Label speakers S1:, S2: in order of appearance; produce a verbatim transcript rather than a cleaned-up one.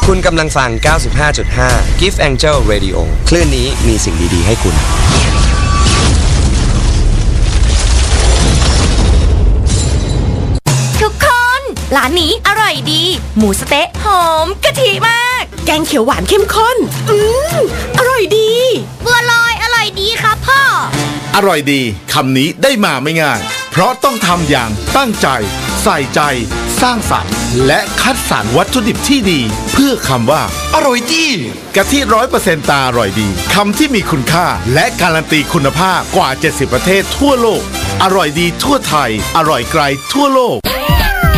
S1: คุณกำลังฟัง เก้าสิบห้าจุดห้า Gift Angel Radio คลื่นนี้มีสิ่งดีๆให้คุณ
S2: ทุกคนร้านนี้อร่อยดีหมูสเต๊ะหอมกะทิมาก
S3: แกงเขียวหวานเข้มข้นอืมอร่อยดี
S2: บัวลอยอร่อยดีครับพ่อ
S4: อร่อยดีคำนี้ได้มาไม่ง่ายเพราะต้องทำอย่างตั้งใจใส่ใจสร้างสรรค์และคัดสรรวัตถุดิบที่ดีเพื่อคำว่าอร่อยดีกะทิ ร้อยเปอร์เซ็นต์ ตาอร่อยดีคำที่มีคุณค่าและการันตีคุณภาพกว่าเจ็ดสิบประเทศทั่วโลกอร่อยดีทั่วไทยอร่อยไกลทั่วโลก